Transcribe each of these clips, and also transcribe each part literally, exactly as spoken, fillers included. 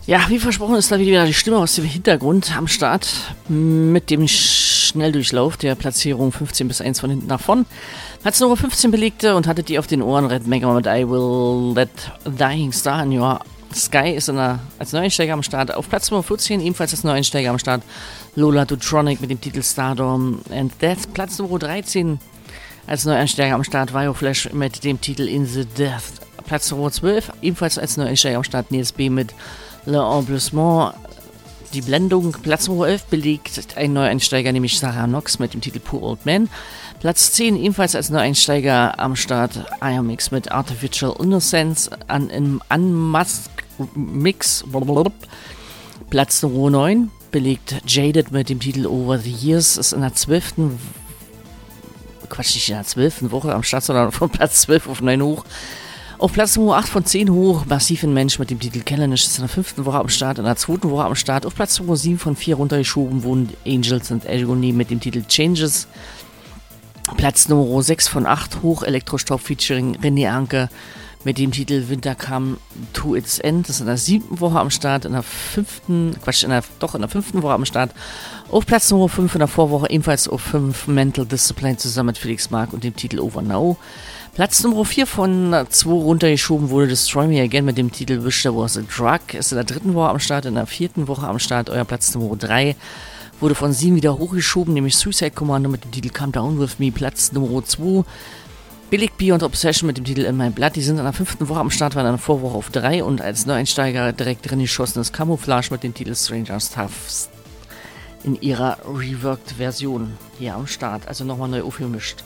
Ja, wie versprochen ist da wieder die Stimme aus dem Hintergrund am Start mit dem Schnelldurchlauf der Platzierung fünfzehn bis eins von hinten nach vorn. Platz Nummer fünfzehn belegte und hattet die auf den Ohren Red Mega mit I Will Let Dying Star in Your Sky ist in der, als Neueinsteiger am Start. Auf Platz Nummer vierzehn ebenfalls als Neueinsteiger am Start Lola Dutronic mit dem Titel Stardom and Death. Platz Nummer dreizehn als Neueinsteiger am Start Vioflash mit dem Titel In the Death. Platz Nummer zwölf ebenfalls als Neueinsteiger am Start Nils B mit Le Emplacement, die Blendung. Platz Nummer elf belegt ein Neueinsteiger, nämlich Sarah Knox mit dem Titel Poor Old Man. Platz zehn ebenfalls als Neueinsteiger am Start I M X mit Artificial Innocence an im Unmask Mix. Platz Nummer neun belegt Jaded mit dem Titel Over the Years, ist in der zwölften Quatsch, nicht in der zwölften Woche am Start, sondern von Platz zwölf auf neun hoch. Auf Platz Nummer acht von zehn hoch, Massiven Mensch mit dem Titel Callanish ist in der fünften Woche am Start, in der zweiten Woche am Start. Auf Platz Nummer sieben von vier runtergeschoben wurden Angels und Agony mit dem Titel Changes. Platz Nummer sechs von acht hoch, Elektrostaub featuring René Anke mit dem Titel Winter Come to Its End. Das ist in der siebten Woche am Start, in der fünften, Quatsch, in der, doch in der fünften Woche am Start. Auf Platz Nummer fünf in der Vorwoche ebenfalls auf fünf Mental Discipline zusammen mit Felix Mark und dem Titel Over Now. Platz Nummer vier von zwei runtergeschoben wurde Destroy Me Again mit dem Titel Wish There Was a Drug. Ist in der dritten Woche am Start, in der vierten Woche am Start. Euer Platz Nummer drei wurde von sieben wieder hochgeschoben, nämlich Suicide Commando mit dem Titel Calm Down With Me. Platz Nummer zwei belegt Beyond Obsession mit dem Titel In My Blood. Die sind in der fünften Woche am Start, waren in der Vorwoche auf drei und als Neueinsteiger direkt drin geschossen ist Camouflage mit dem Titel Stranger Stuff in ihrer Reworked-Version hier am Start. Also nochmal neu aufgemischt.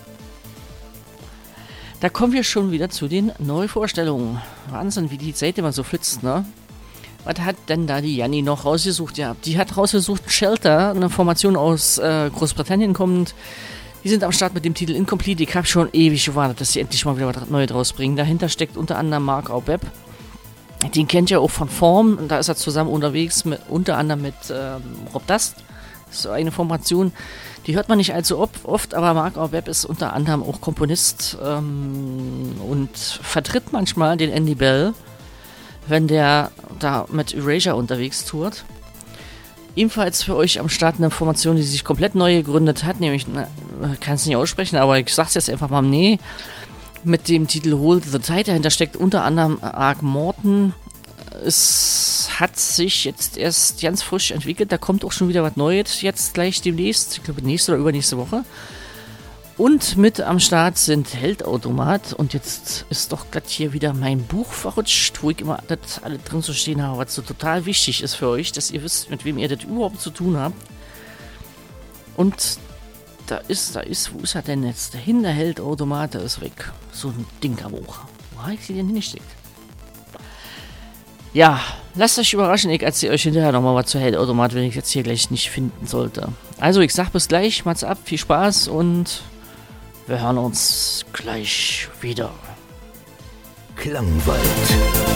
Da kommen wir schon wieder zu den Neuvorstellungen. Wahnsinn, wie die Zeit immer so flitzt, ne? Was hat denn da die Janni noch rausgesucht? Ja, die hat rausgesucht Shelter, eine Formation aus äh, Großbritannien kommend. Die sind am Start mit dem Titel Incomplete. Ich habe schon ewig gewartet, dass sie endlich mal wieder was Neues rausbringen. Dahinter steckt unter anderem Mark Aubeb. Den kennt ihr auch von Form. Und da ist er zusammen unterwegs, mit, unter anderem mit ähm, Rob Dust. Das ist so eine Formation, die hört man nicht allzu oft, aber Mark Aubeb ist unter anderem auch Komponist ähm, und vertritt manchmal den Andy Bell, wenn der da mit Erasure unterwegs tourt. Ebenfalls für euch am Start eine Formation, die sich komplett neu gegründet hat, nämlich, kann es nicht aussprechen, aber ich sag's jetzt einfach mal, nee, mit dem Titel Hold the Tide. Dahinter steckt unter anderem Ark Morton. Es hat sich jetzt erst ganz frisch entwickelt, da kommt auch schon wieder was Neues, jetzt gleich demnächst, ich glaube nächste oder übernächste Woche. Und mit am Start sind Heldautomat und jetzt ist doch glatt hier wieder mein Buch verrutscht, wo ich immer das alle drin zu stehen habe, was so total wichtig ist für euch, dass ihr wisst, mit wem ihr das überhaupt zu tun habt. Und da ist, da ist, wo ist er denn jetzt? Dahinter Heldautomat, der ist weg. So ein Ding am Hoch. Wo habe ich sie denn hingesteckt? Ja, lasst euch überraschen, ich erzähle euch hinterher nochmal was zu Heldautomat, wenn ich jetzt hier gleich nicht finden sollte. Also, ich sag bis gleich, macht's ab, viel Spaß und wir hören uns gleich wieder. Klangwald.